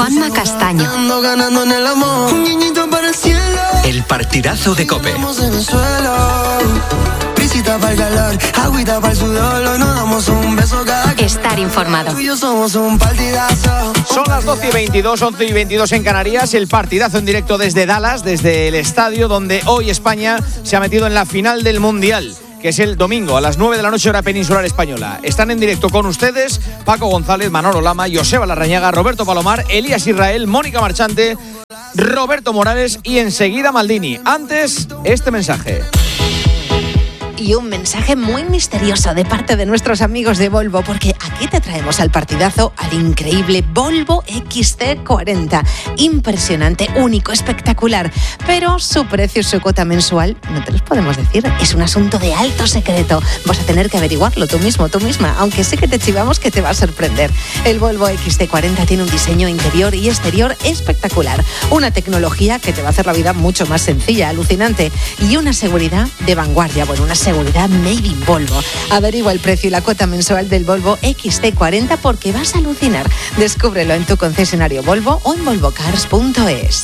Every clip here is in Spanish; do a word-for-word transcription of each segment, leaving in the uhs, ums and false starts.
Juanma Castaño. El partidazo de COPE. Estar informado. Son las doce y veintidós, once y veintidós en Canarias. El partidazo en directo desde Dallas, desde el estadio donde hoy España se ha metido en la final del Mundial, que es el domingo a las nueve de la noche hora peninsular española. Están en directo con ustedes Paco González, Manolo Lama, Joseba Larrañaga, Roberto Palomar, Elías Israel, Mónica Marchante, Roberto Morales y enseguida Maldini. Antes, este mensaje. Y un mensaje muy misterioso de parte de nuestros amigos de Volvo, porque aquí te traemos al partidazo al increíble Volvo equis ce cuarenta. Impresionante, único, espectacular. Pero su precio y su cuota mensual no te los podemos decir. Es un asunto de alto secreto. Vas a tener que averiguarlo tú mismo, tú misma, aunque sí que te chivamos que te va a sorprender. El Volvo equis ce cuarenta tiene un diseño interior y exterior espectacular. Una tecnología que te va a hacer la vida mucho más sencilla, alucinante. Y una seguridad de vanguardia. Bueno, una seguridad made in Volvo. Averigua el precio y la cuota mensual del Volvo equis ce cuarenta porque vas a alucinar. Descúbrelo en tu concesionario Volvo o en volvo cars punto es.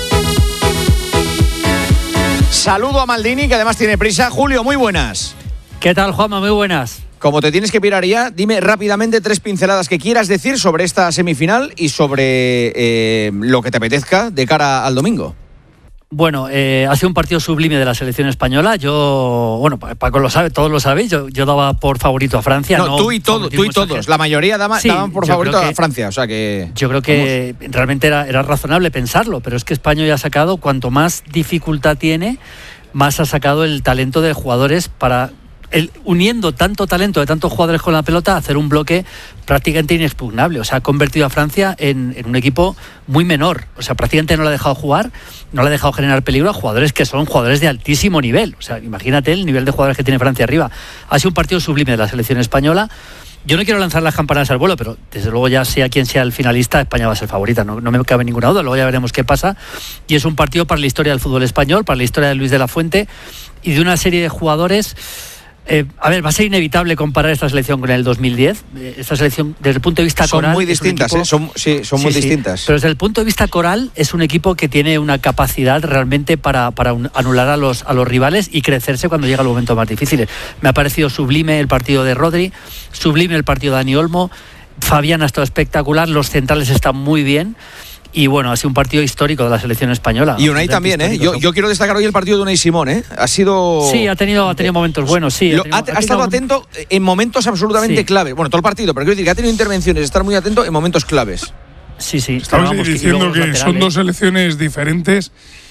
Saludo a Maldini, que además tiene prisa. Julio, muy buenas. ¿Qué tal, Juanma? Muy buenas. Como te tienes que pirar ya, dime rápidamente tres pinceladas que quieras decir sobre esta semifinal y sobre eh, lo que te apetezca de cara al domingo. Bueno, eh, ha sido un partido sublime de la selección española. Yo, bueno, Paco lo sabe, todos lo sabéis. Yo, yo daba por favorito a Francia. No, no tú y todo, tú y todos. La mayoría daba, sí, daban por favorito que, a Francia. O sea que. Yo creo que vamos. realmente era, era razonable pensarlo, pero es que España ya ha sacado, cuanto más dificultad tiene, más ha sacado el talento de jugadores para. El, uniendo tanto talento de tantos jugadores con la pelota, hacer un bloque prácticamente inexpugnable. O sea, ha convertido a Francia en, en un equipo muy menor. O sea, prácticamente no le ha dejado jugar, no le ha dejado generar peligro a jugadores que son jugadores de altísimo nivel. O sea, imagínate el nivel de jugadores que tiene Francia arriba. Ha sido un partido sublime de la selección española. Yo no quiero lanzar las campanas al vuelo, pero desde luego ya sea quien sea el finalista, España va a ser favorita, no, no me cabe ninguna duda. Luego ya veremos qué pasa. Y es un partido para la historia del fútbol español, para la historia de Luis de la Fuente y de una serie de jugadores. Eh, a ver, va a ser inevitable comparar esta selección con el dos mil diez. Eh, esta selección, desde el punto de vista son coral... Muy distintas, equipo, ¿eh? son, sí, son sí, muy sí, distintas. Pero desde el punto de vista coral, es un equipo que tiene una capacidad realmente para, para un, anular a los, a los rivales y crecerse cuando llega el momento más difícil. Me ha parecido sublime el partido de Rodri, sublime el partido de Dani Olmo. Fabián ha estado espectacular, los centrales están muy bien. Y bueno, ha sido un partido histórico de la selección española. Y Unai también, ¿eh? Yo, yo quiero destacar hoy el partido de Unai Simón, ¿eh? Ha sido... Sí, ha tenido, ha tenido momentos buenos, sí. Lo, ha, tenido, ha, ha, ha estado un... atento en momentos absolutamente sí. claves. Bueno, todo el partido, pero quiero decir que ha tenido intervenciones, estar muy atento en momentos claves. Sí, sí. Estamos vamos, diciendo que laterales. Son dos selecciones diferentes.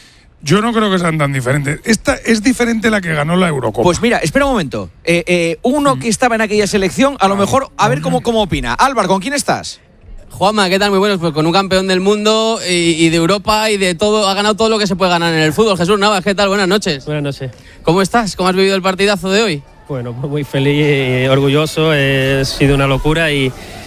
Yo no creo que sean tan diferentes. Esta es diferente la que ganó la Eurocopa. Pues mira, espera un momento. Eh, eh, uno mm. que estaba en aquella selección, a lo mejor, a ver cómo, cómo opina. Álvaro, ¿con quién estás? Juanma, ¿qué tal? Muy buenos, pues con un campeón del mundo y, y de Europa y de todo, ha ganado todo lo que se puede ganar en el fútbol. Jesús Navas, ¿qué tal? Buenas noches. Buenas noches. ¿Cómo estás? ¿Cómo has vivido el partidazo de hoy? Bueno, muy feliz y orgulloso, eh, ha sido una locura y,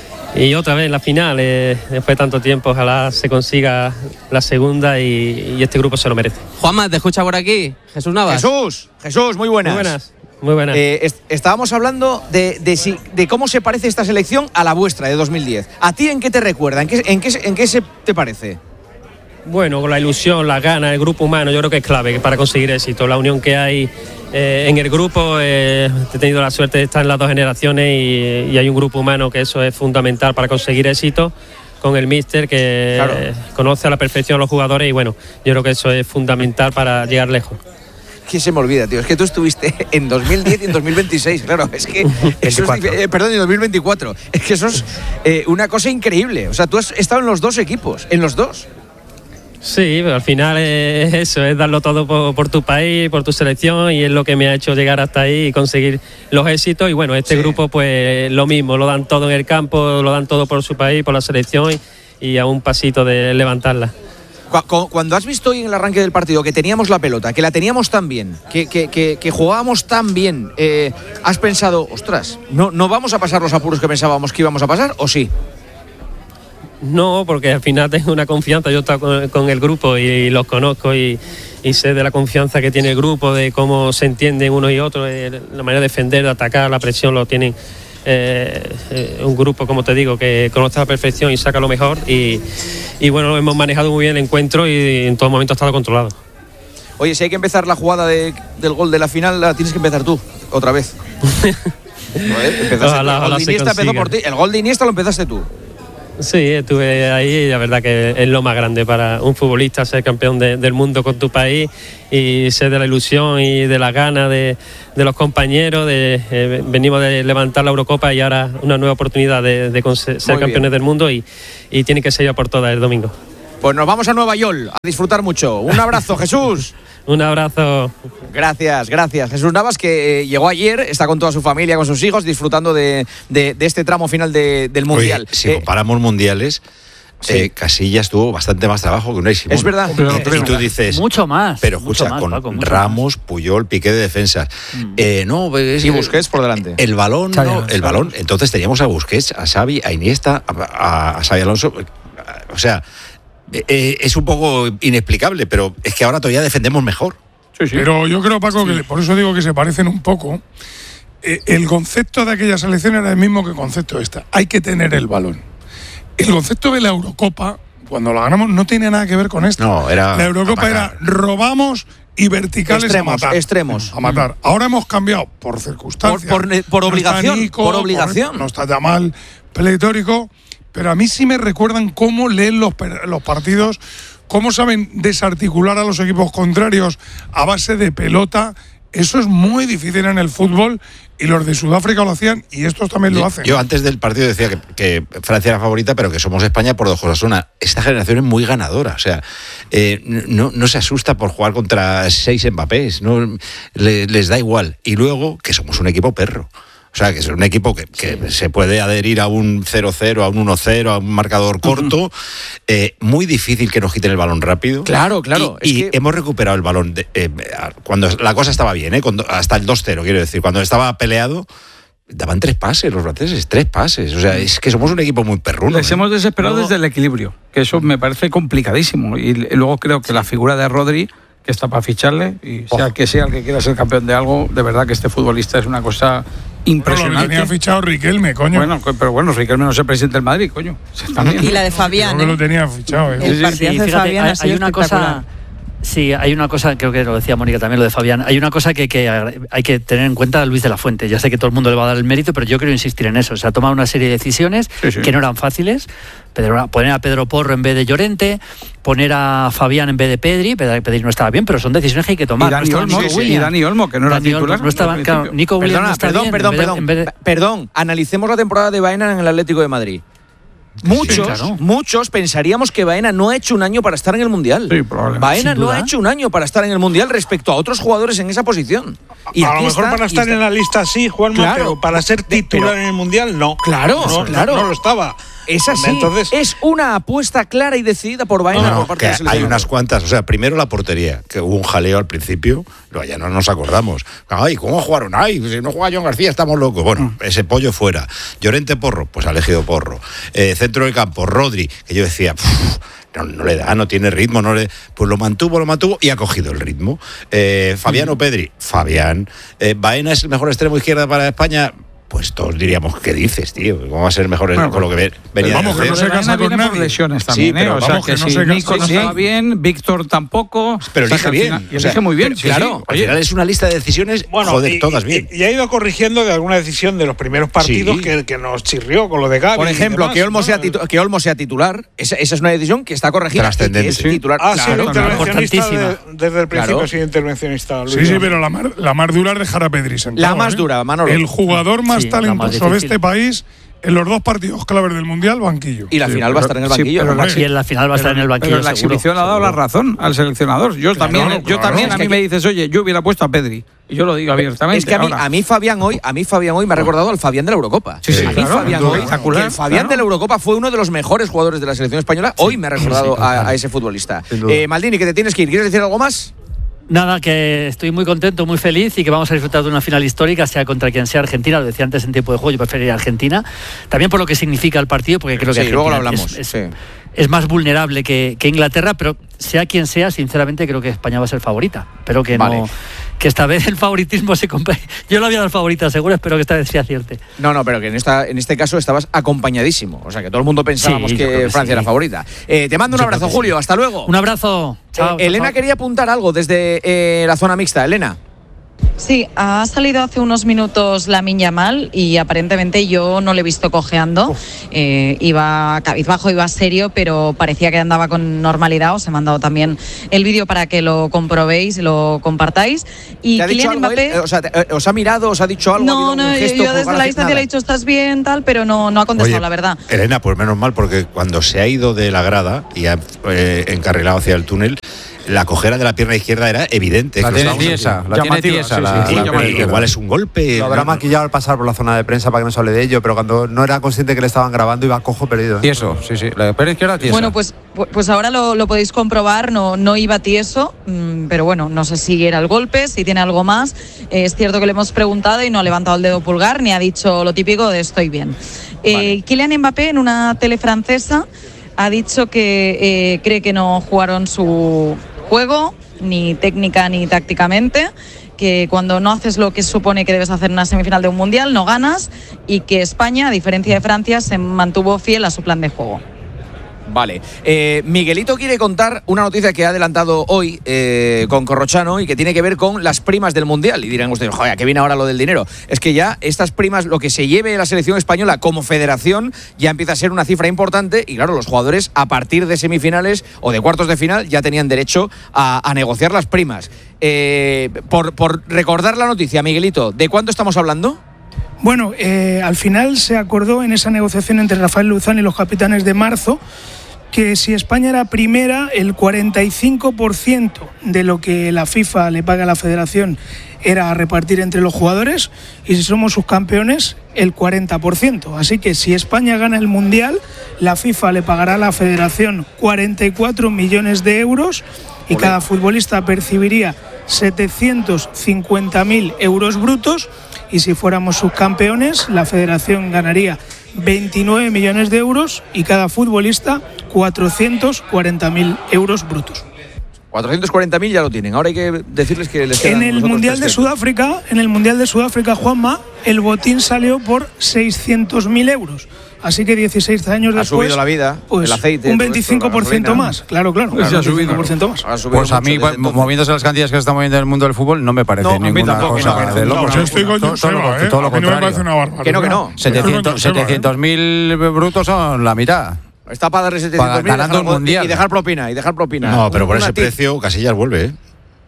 y otra vez en la final, eh, después de tanto tiempo, ojalá se consiga la segunda y, y este grupo se lo merece. Juanma, ¿te escucha por aquí? Jesús Navas. Jesús, Jesús, muy buenas. Muy buenas. Muy buena. Eh, est- estábamos hablando de, de, si, de cómo se parece esta selección a la vuestra de dos mil diez. ¿A ti en qué te recuerda? ¿En qué, en qué, en qué se te parece? Bueno, con la ilusión, las ganas, el grupo humano, yo creo que es clave para conseguir éxito. La unión que hay eh, en el grupo, eh, he tenido la suerte de estar en las dos generaciones y, y hay un grupo humano que eso es fundamental para conseguir éxito. Con el míster que claro. eh, conoce a la perfección a los jugadores y bueno, yo creo que eso es fundamental para llegar lejos. Que se me olvida, tío. Es que tú estuviste en dos mil diez y en dos mil veintiséis. Claro, es que eso es, eh, perdón, en dos mil veinticuatro. Es que eso es eh, una cosa increíble. O sea, tú has estado en los dos equipos, en los dos. Sí, pero al final es eso, es darlo todo por, por tu país, por tu selección y es lo que me ha hecho llegar hasta ahí y conseguir los éxitos. Y bueno, este sí. grupo pues lo mismo, lo dan todo en el campo, lo dan todo por su país, por la selección y, y a un pasito de levantarla. Cuando has visto hoy en el arranque del partido que teníamos la pelota, que la teníamos tan bien, que, que, que, que jugábamos tan bien, eh, ¿has pensado, ostras, ¿no, no vamos a pasar los apuros que pensábamos que íbamos a pasar o sí? No, porque al final tengo una confianza, yo he estado con, con el grupo y, y los conozco y, y sé de la confianza que tiene el grupo, de cómo se entienden unos y otros, eh, la manera de defender, de atacar, la presión lo tienen eh, eh, un grupo, como te digo, que conoce a la perfección y saca lo mejor y, y bueno, hemos manejado muy bien el encuentro y en todo momento ha estado controlado. Oye, si hay que empezar la jugada de, del gol de la final, la tienes que empezar tú, otra vez. Joder, ojalá, el, gol de Iniesta empezó por ti. El gol de Iniesta lo empezaste tú. Sí, estuve ahí y la verdad que es lo más grande para un futbolista, ser campeón de, del mundo con tu país y ser de la ilusión y de las ganas de, de los compañeros. De, eh, venimos de levantar la Eurocopa y ahora una nueva oportunidad de, de ser Muy campeones bien. del mundo y, y tiene que ser ya por todas el domingo. Pues nos vamos a Nueva York a disfrutar mucho. Un abrazo, Jesús. Un abrazo. Gracias, gracias. Jesús Navas, que eh, llegó ayer, está con toda su familia, con sus hijos, disfrutando de, de, de este tramo final de, del Mundial. Oye, si eh, comparamos mundiales, sí. eh, Casillas tuvo bastante más trabajo que Unai Simón. Es verdad. Pero, pero, y tú dices... Mucho más. Pero escucha, más, con Paco, Ramos, más. Puyol, Piqué de defensas. Mm. Eh, no, es, y Busquets por delante. El balón, no, el balón. Entonces teníamos a Busquets, a Xavi, a Iniesta, a, a, a Xavi Alonso. O sea... Eh, es un poco inexplicable, pero es que ahora todavía defendemos mejor. Sí, sí. Pero yo creo, Paco, sí. que por eso digo que se parecen un poco. Eh, el concepto de aquella selección era el mismo que el concepto de esta. Hay que tener el balón. El concepto de la Eurocopa, cuando la ganamos, no tiene nada que ver con esto. No, era la Eurocopa era robamos y verticales extremos, a matar. Extremos. A matar. Mm. Ahora hemos cambiado por circunstancias. Por, por, por obligación. No Nico, por obligación. Por, no está Yamal, pletórico. Pero a mí sí me recuerdan cómo leen los, los partidos, cómo saben desarticular a los equipos contrarios a base de pelota. Eso es muy difícil en el fútbol y los de Sudáfrica lo hacían y estos también lo hacen. Yo antes del partido decía que, que Francia era favorita, pero que somos España por dos cosas. Una, esta generación es muy ganadora, o sea, eh, no, no se asusta por jugar contra seis Mbappés, no, le, les da igual. Y luego que somos un equipo perro. O sea, que es un equipo que, que sí. se puede adherir a un cero cero, a un uno cero, a un marcador corto. Uh-huh. Eh, muy difícil que nos quiten el balón rápido. Claro, claro. Y, y es que... hemos recuperado el balón de, eh, cuando la cosa estaba bien, ¿eh? Cuando, hasta el dos cero, quiero decir. Cuando estaba peleado, daban tres pases los franceses, tres pases. O sea, es que somos un equipo muy perruno. Les ¿eh? hemos desesperado luego... desde el equilibrio, que eso me parece complicadísimo. Y luego creo que la figura de Rodri, que está para ficharle, y sea oh. que sea el que quiera ser campeón de algo, de verdad que este futbolista es una cosa impresionante. Bueno, lo tenía fichado Riquelme, coño. Bueno, pero bueno, Riquelme no es el presidente del Madrid, coño. También. Y la de Fabián. Creo que lo tenía fichado. ¿eh? El partidazo sí, sí, de Fabián hay, ha sido hay una cosa. Sí, hay una cosa, creo que lo decía Mónica también, lo de Fabián, hay una cosa que, que hay que tener en cuenta a Luis de la Fuente. Ya sé que todo el mundo le va a dar el mérito, pero yo quiero insistir en eso. O sea, ha tomado una serie de decisiones sí, sí. que no eran fáciles. Pedro, poner a Pedro Porro en vez de Llorente, poner a Fabián en vez de Pedri. Pedri no estaba bien, pero son decisiones que hay que tomar. Y Dani, no Olmo, sí, sí. y Dani Olmo, que no era titular. No estaba, claro, Nico Williams Perdona, no está perdón, bien, perdón, de, perdón, de... perdón. Analicemos la temporada de Baena en el Atlético de Madrid. Muchos, sí, claro. muchos pensaríamos que Baena no ha hecho un año para estar en el Mundial. Sí, probablemente. Baena no ha hecho un año para estar en el Mundial respecto a otros jugadores en esa posición. Y a lo mejor está, para estar está... en la lista sí, Juanma, claro, pero para ser titular pero... en el Mundial no. Claro, no, claro. No, no lo estaba. Es así. Entonces, es una apuesta clara y decidida por Baena. No, por parte que de hay unas cuantas. O sea, primero la portería, que hubo un jaleo al principio, no, ya no nos acordamos. Ay, ¿cómo jugaron? Ay, si no juega John García, estamos locos. Bueno, mm. ese pollo fuera. Llorente Porro, pues ha elegido Porro. Eh, centro del campo, Rodri, que yo decía, no, no le da, no tiene ritmo, no le, pues lo mantuvo, lo mantuvo y ha cogido el ritmo. Eh, Fabián mm. o Pedri, Fabián. Eh, Baena es el mejor extremo izquierda para España. Pues todos diríamos, ¿qué dices, tío? ¿Cómo va a ser mejor bueno, con lo que ve, venía vamos, de hacer? Que no se casa con nadie. Por lesiones también, sí, pero ¿eh? O vamos, sea, que, que no si se Nico no sí, estaba bien, Víctor tampoco. Pero elige bien. Final, y elige o sea, muy bien, pero, sí, claro. Sí. Al final es una lista de decisiones, bueno, joder, y, todas bien. Y, y ha ido corrigiendo de alguna decisión de los primeros partidos sí. que, que nos chirrió con lo de Gavi. Por ejemplo, demás, que, Olmo ¿no? sea titu- que Olmo sea titular, esa, esa es una decisión que está corregida. Trascendente. Es titular. Ah, claro, sí, intervencionista de, desde el principio ha sido intervencionista. Luis sí, sí, pero la, mar, la más dura es dejar a Pedri sentado. La más dura, Manolo. El jugador más talentoso de este país. En los dos partidos claves del Mundial, banquillo. Y la final sí, va a estar en el banquillo. Sí, pero y en la final va a estar pero, en el banquillo. Pero la seguro, exhibición seguro. ha dado la razón al seleccionador. Yo claro, también, claro, yo también a mí me dices, oye, yo hubiera puesto a Pedri. Y yo lo digo abiertamente. Es que a mí, a mí Fabián hoy, a mí Fabián hoy me ha recordado al Fabián de la Eurocopa. Sí, sí, a mí claro, Fabián hoy, que el Fabián claro. de la Eurocopa fue uno de los mejores jugadores de la selección española. Hoy me ha recordado sí, sí, a, a ese futbolista. Eh, Maldini, que te tienes que ir. ¿Quieres decir algo más? Nada, que estoy muy contento, muy feliz y que vamos a disfrutar de una final histórica, sea contra quien sea Argentina. Lo decía antes en tiempo de juego, yo preferiría Argentina. También por lo que significa el partido, porque creo que sí, Argentina luego lo hablamos, es, es, sí. es más vulnerable que, que Inglaterra, pero sea quien sea, sinceramente creo que España va a ser favorita. Pero que vale. no... que esta vez el favoritismo se compra. Yo lo había dado favorita, seguro, espero que esta vez sí acierte. No, no, pero que en esta en este caso estabas acompañadísimo. O sea, que todo el mundo pensábamos Sí, yo creo que que Francia sí. era favorita. Eh, te mando un Yo abrazo, creo que Julio. sí. Hasta luego. Un abrazo. Chao. Eh, Elena chao. quería apuntar algo desde eh, la zona mixta. Elena. Sí, ha salido hace unos minutos Lamine Yamal y aparentemente yo no le he visto cojeando. Eh, iba cabizbajo, iba serio, pero parecía que andaba con normalidad. Os he mandado también el vídeo para que lo comprobéis y lo compartáis. Y ¿Te ha dicho Kylian algo Mbappé. él? Eh, O sea, te- eh, ¿os ha mirado? ¿Os ha dicho algo? ¿Ha No, habido no, un yo, gesto yo por desde parte? la distancia Nada. le he dicho estás bien, tal, pero no, no ha contestado, Oye, la verdad. Elena, pues menos mal, porque cuando se ha ido de la grada y ha eh, encarrilado hacia el túnel, la cojera de la pierna izquierda era evidente. La que tiene estábamos- tiesa, la tiene Llamativa, tiesa sí, la- sí, sí, la pero pierna izquierda. igual es un golpe. Lo habrá maquillado al pasar por la zona de prensa para que no se hable de ello, pero cuando no era consciente que le estaban grabando iba cojo perdido. ¿eh? Tieso, sí, sí. La pierna izquierda tiesa. Bueno, pues, pues ahora lo, lo podéis comprobar, no, no iba tieso, mmm, pero bueno, no sé si era el golpe, si tiene algo más. Eh, es cierto que le hemos preguntado y no ha levantado el dedo pulgar ni ha dicho lo típico de estoy bien. Eh, Kylian Mbappé en una tele francesa ha dicho que eh, cree que no jugaron su juego, ni técnica ni tácticamente, que cuando no haces lo que supone que debes hacer en una semifinal de un mundial, no ganas, y que España, a diferencia de Francia, se mantuvo fiel a su plan de juego. Vale. Eh, Miguelito quiere contar una noticia que ha adelantado hoy eh, con Corrochano y que tiene que ver con las primas del Mundial. Y dirán ustedes, joder, ¿a qué viene ahora lo del dinero? Es que ya estas primas, lo que se lleve la selección española como federación, ya empieza a ser una cifra importante. Y claro, los jugadores a partir de semifinales o de cuartos de final ya tenían derecho a, a negociar las primas. Eh, por, por recordar la noticia, Miguelito, ¿de cuánto estamos hablando? Bueno, eh, al final se acordó en esa negociación entre Rafael Luzán y los capitanes de marzo que si España era primera, el cuarenta y cinco por ciento de lo que la FIFA le paga a la federación era a repartir entre los jugadores, y si somos subcampeones, el cuarenta por ciento. Así que si España gana el Mundial, la FIFA le pagará a la federación cuarenta y cuatro millones de euros y Olé. cada futbolista percibiría setecientos cincuenta mil euros brutos, y si fuéramos subcampeones, la federación ganaría veintinueve millones de euros y cada futbolista cuatrocientos cuarenta mil euros brutos. cuatrocientos cuarenta mil ya lo tienen. Ahora hay que decirles que les quedan En el los otros Mundial de trescientos. Sudáfrica, en el Mundial de Sudáfrica, Juanma, el botín salió por seiscientos mil euros. Así que dieciséis años Ha después, subido la vida, pues el aceite, un todo esto, veinticinco por ciento la gasolina. más. Claro, claro. Pues se ha un subido. veinticinco por ciento más. Ha subido Pues a mucho mí, desde pues, entonces. moviéndose las cantidades que se están moviendo en el mundo del fútbol, no me parece No, a mí ninguna tampoco, cosa no, de no, locos. no, Yo estoy con Todo- Joseba, todo, ¿eh? todo lo A mí no me parece contrario. una barbaridad. Que no, que no. setecientos setecientos mil brutos son la mitad. Está para darle setecientos mil ganando el Mundial. y dejar propina, y dejar propina. No, pero por Una ese tip. precio Casillas vuelve, ¿eh?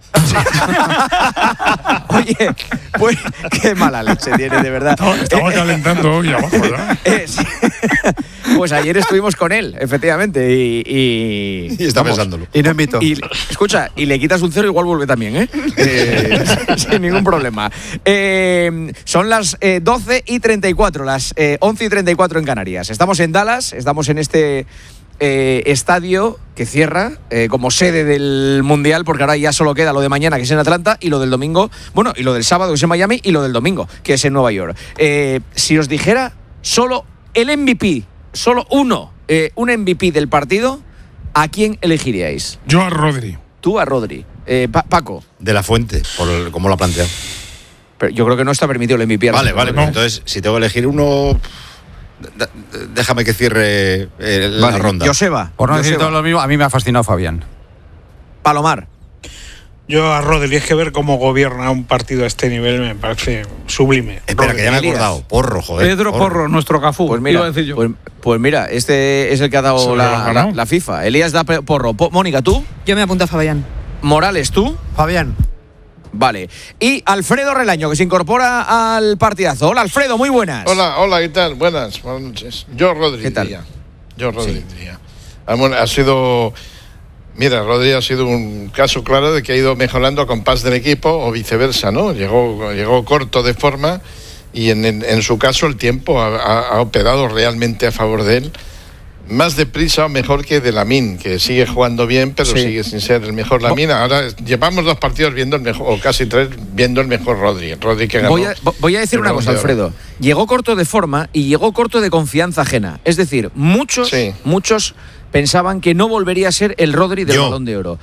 Oye, pues qué mala leche tiene, de verdad. Estaba, estaba calentando hoy abajo, ¿verdad? Eh, sí. Pues ayer estuvimos con él, efectivamente, y... Y, Y está vamos, pensándolo. Y no invito. Y, escucha, y le quitas un cero, igual vuelve también, ¿eh? Eh, sin ningún problema. Eh, son las eh, doce y treinta y cuatro, las eh, once y treinta y cuatro en Canarias. Estamos en Dallas, estamos en este eh, estadio que cierra eh, como sede del Mundial, porque ahora ya solo queda lo de mañana, que es en Atlanta, y lo del domingo, bueno, y lo del sábado, que es en Miami, y lo del domingo, que es en Nueva York. Eh, si os dijera solo el M V P, solo uno, eh, un M V P del partido, ¿a quién elegiríais? Yo a Rodri. Tú a Rodri. Eh, Pa- Paco. De la Fuente, por el- cómo lo ha planteado. Pero yo creo que no está permitido el M V P. Vale, vale, pues entonces, si tengo que elegir uno, d- d- déjame que cierre eh, la Vale, ronda. Joseba. Por no decir Joseba. todo lo mismo, a mí me ha fascinado Fabián. Palomar. Yo a Rodri, es que ver cómo gobierna un partido a este nivel me parece sublime. Espera, que ya me he Elías. acordado. Porro, joder. Pedro Porro, nuestro Cafú. Pues iba mira, a decir yo. pues, pues mira, este es el que ha Se dado lo la, han ganado. la- la FIFA. Elías da pe- porro. Po- Mónica, ¿tú? Yo me apunto a Fabián. Morales, ¿tú? Fabián. Vale. Y Alfredo Relaño, que se incorpora al partidazo. Hola, Alfredo, muy buenas. Hola, hola, ¿qué tal? Buenas, buenas noches. Yo Rodri ¿Qué tal? diría. Yo Rodri diría. Ah, bueno, ha sido... Mira, Rodri ha sido un caso claro de que ha ido mejorando a compás del equipo o viceversa, ¿no? Llegó, llegó corto de forma y en, en, en su caso el tiempo ha, ha, ha operado realmente a favor de él. Más deprisa o mejor que de Lamine, que sigue jugando bien, pero Sí. sigue sin ser el mejor Lamine. Ahora llevamos dos partidos viendo el mejor, o casi tres, viendo el mejor Rodri. Rodri que ganó. Voy a, voy a decir el una Balón cosa, de Oro. Alfredo. Llegó corto de forma y llegó corto de confianza ajena. Es decir, muchos, Sí. muchos pensaban que no volvería a ser el Rodri del Yo. Balón de Oro.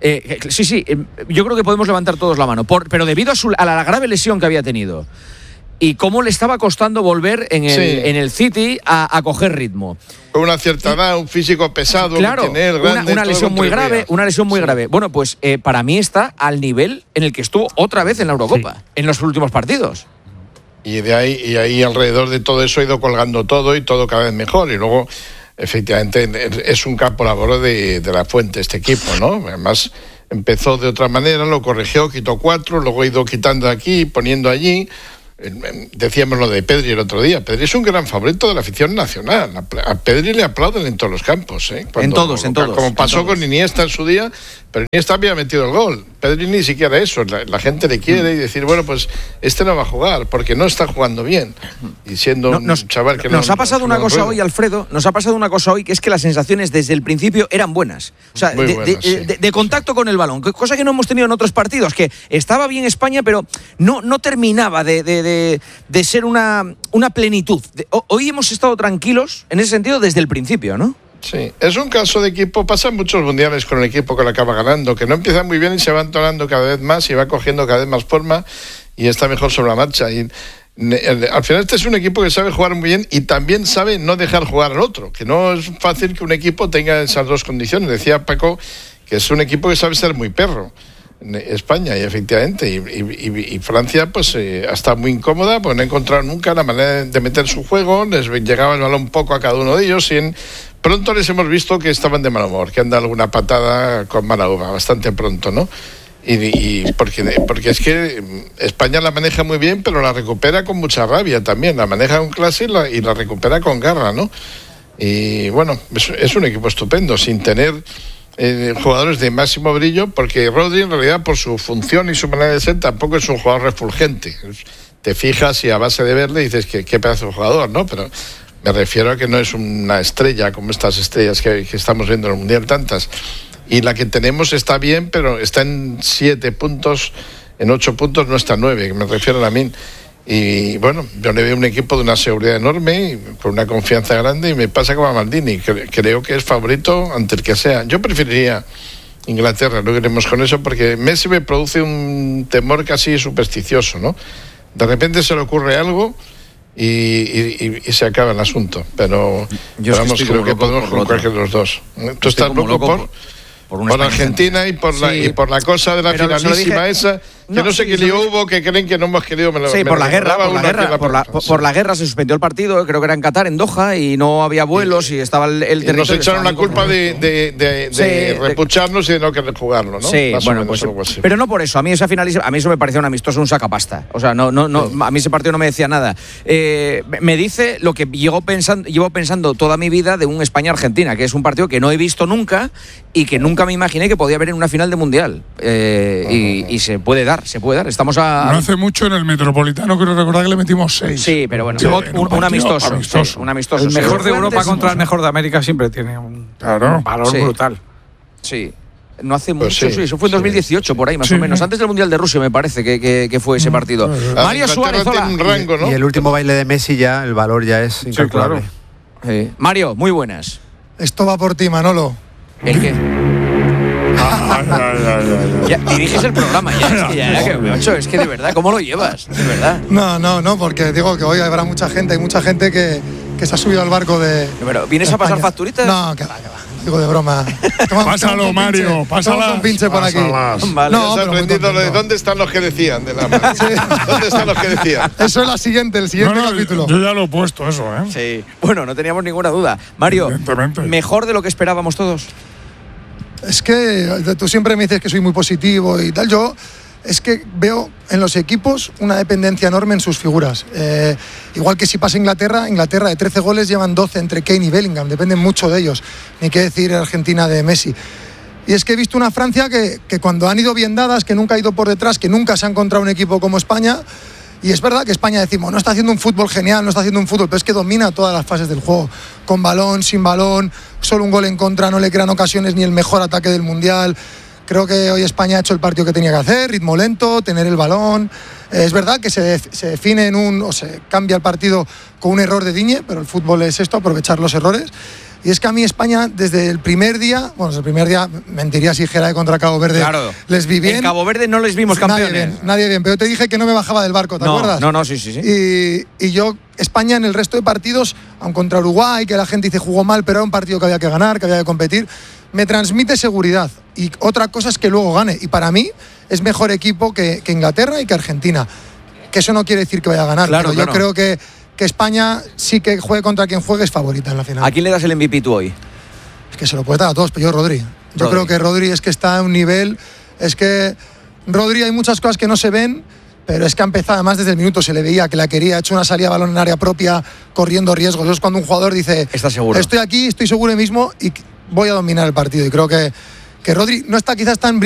Eh, sí, sí, eh, yo creo que podemos levantar todos la mano, por, pero debido a, su, a la grave lesión que había tenido y cómo le estaba costando volver en el, sí. en el City a, a coger ritmo. Con una cierta edad, un físico pesado, claro, tener, grande, una, una lesión muy grave, una lesión muy sí. grave. Bueno, pues eh, para mí está al nivel en el que estuvo otra vez en la Eurocopa, sí. en los últimos partidos. Y de ahí, y ahí alrededor de todo eso ha ido colgando todo y todo cada vez mejor. Y luego, efectivamente, es un campo labor de, de la Fuente este equipo, ¿no? Además, empezó de otra manera, lo corrigió, quitó cuatro, luego ha ido quitando aquí, poniendo allí. Decíamos lo de Pedri el otro día. Pedri es un gran favorito de la afición nacional. A Pedri le aplauden en todos los campos, ¿eh? Cuando, en todos, en todos. Como pasó en todos. con Iniesta en su día, pero Iniesta había metido el gol. Pedri ni siquiera eso. La, la gente le quiere y decir, bueno, pues este no va a jugar porque no está jugando bien. Y siendo no, nos, un chaval que nos no, ha pasado no, una no cosa ruedo. hoy, Alfredo. Nos ha pasado una cosa hoy que es que las sensaciones desde el principio eran buenas. O sea, Muy de, buenas, de, sí. de, de contacto sí. con el balón, cosa que no hemos tenido en otros partidos. Que estaba bien España, pero no, no terminaba de, de, de, de ser una, una plenitud. Hoy hemos estado tranquilos en ese sentido desde el principio, ¿no? Sí, es un caso de equipo, pasan muchos mundiales con el equipo que lo acaba ganando, que no empieza muy bien y se va entonando cada vez más y va cogiendo cada vez más forma y está mejor sobre la marcha. Y al final este es un equipo que sabe jugar muy bien y también sabe no dejar jugar al otro, que no es fácil que un equipo tenga esas dos condiciones. Decía Paco que es un equipo que sabe ser muy perro. España, y efectivamente, y, y, y Francia pues eh, está muy incómoda porque no ha encontrado nunca la manera de meter su juego, les llegaba el balón poco a cada uno de ellos y en, pronto les hemos visto que estaban de mal humor, que han dado alguna patada con mala uva, bastante pronto, ¿no? Y, y porque, porque es que España la maneja muy bien, pero la recupera con mucha rabia también, la maneja con clase y la, y la recupera con garra, ¿no? Y bueno, es, es un equipo estupendo, sin tener Eh, jugadores de máximo brillo, porque Rodri en realidad por su función y su manera de ser tampoco es un jugador refulgente. Te fijas y a base de verle dices que qué pedazo de jugador, ¿no? Pero me refiero a que no es una estrella como estas estrellas que, que estamos viendo en el Mundial, tantas. Y la que tenemos está bien, pero está en siete puntos, en ocho puntos no está en nueve, que me refiero a Lamine. Y bueno, yo le veo un equipo de una seguridad enorme y con una confianza grande y me pasa como a Maldini, que creo que es favorito ante el que sea. Yo preferiría Inglaterra, no iremos con eso porque Messi me produce un temor casi supersticioso, ¿no? De repente se le ocurre algo y, y, y se acaba el asunto, pero, yo pero vamos, que creo que podemos por con cualquiera de los dos. ¿Tú estás loco, loco por...? Por, por Argentina y por, sí, la, y por la cosa de la finalísima esa, que no, no sé sí, qué lío sí, hubo, que creen que no hemos querido. Me lo, sí, me por, lo la guerra, por, la guerra, por, la, por la guerra se suspendió el partido, creo que era en Qatar, en Doha, y no había vuelos y, y estaba el, el y nos echaron la culpa de, de, de, sí, de repucharnos de, y de no querer jugarlo, ¿no? Sí, Más bueno, pues, pero no por eso. A mí esa finalísima, a mí eso me parecía un amistoso, un sacapasta. O sea, no, no, no, sí. a mí ese partido no me decía nada. Eh, me dice lo que llevo pensando, llevo pensando toda mi vida de un España-Argentina, que es un partido que no he visto nunca y que nunca me imaginé que podía haber en una final de mundial. Eh, y, y se puede dar, se puede dar. Estamos a. No hace mucho en el Metropolitano, quiero recordar que le metimos seis. Sí, pero bueno, sí, un, un, un amistoso. amistoso. Sí, un amistoso. El sí. mejor de Europa contra el mejor de América siempre tiene un, claro. un valor sí. brutal. Sí. No hace pues mucho, sí, sí, eso fue en dos mil dieciocho, sí. por ahí más sí. o menos. Antes del Mundial de Rusia, me parece que, que, que fue ese partido. Ah, Mario Suárez, hola. Un rango, ¿no? Y el último baile de Messi ya, el valor ya es incalculable. Sí, claro. eh, Mario, muy buenas. Esto va por ti, Manolo. ¿El qué? ay, ay, ay, ay. Ya, diriges el programa ya, es que ya, que, macho, es que de verdad, ¿cómo lo llevas? De verdad. No, no, no, porque digo que hoy habrá mucha gente, hay mucha gente que, que se ha subido al barco de. Pero, ¿vienes de a pasar España. facturitas? No, que va, que va. Digo de broma. Toma, pásalo, Mario, pásalo. un pinche por aquí. Vale, no, pero aprendido lo de dónde están los que decían de la sí. ¿Dónde están los que decían? Eso es la siguiente, el siguiente no, no, capítulo. Yo ya lo he puesto eso, ¿eh? Sí. Bueno, no teníamos ninguna duda. Mario, mejor de lo que esperábamos todos. Es que tú siempre me dices que soy muy positivo y tal. Yo es que veo en los equipos una dependencia enorme en sus figuras. Eh, igual que si pasa Inglaterra, Inglaterra de trece goles llevan doce entre Kane y Bellingham, dependen mucho de ellos. Ni qué decir Argentina de Messi. Y es que he visto una Francia que, que cuando han ido bien dadas, que nunca ha ido por detrás, que nunca se ha encontrado un equipo como España. Y es verdad que España decimos, no está haciendo un fútbol genial, no está haciendo un fútbol, pero es que domina todas las fases del juego. Con balón, sin balón, solo un gol en contra, no le crean ocasiones ni el mejor ataque del Mundial. Creo que hoy España ha hecho el partido que tenía que hacer, ritmo lento, tener el balón. Es verdad que se, se define en un, o se cambia el partido con un error de Digne, pero el fútbol es esto, aprovechar los errores. Y es que a mí España, desde el primer día, bueno, desde el primer día, mentiría si dijera que contra Cabo Verde Claro. les vi bien. En Cabo Verde no les vimos campeones. Nadie bien, nadie bien. Pero te dije que no me bajaba del barco, ¿te no, acuerdas? No, no, sí, sí, sí. Y, y yo, España en el resto de partidos, aun contra Uruguay, que la gente dice jugó mal, pero era un partido que había que ganar, que había que competir, me transmite seguridad. Y otra cosa es que luego gane. Y para mí es mejor equipo que, que Inglaterra y que Argentina. Que eso no quiere decir que vaya a ganar, Claro, pero yo claro. creo que, que España, sí que juegue contra quien juegue, es favorita en la final. ¿A quién le das el M V P tú hoy? Es que se lo puede dar a todos, pero yo Rodri. Yo Rodri. creo que Rodri es que está a un nivel... Es que Rodri hay muchas cosas que no se ven, pero es que ha empezado, además desde el minuto se le veía que la quería, ha hecho una salida a balón en área propia, corriendo riesgos. Eso es cuando un jugador dice, ¿Estás seguro? estoy aquí, estoy seguro de mí mismo y voy a dominar el partido. Y creo que, que Rodri no está quizás tan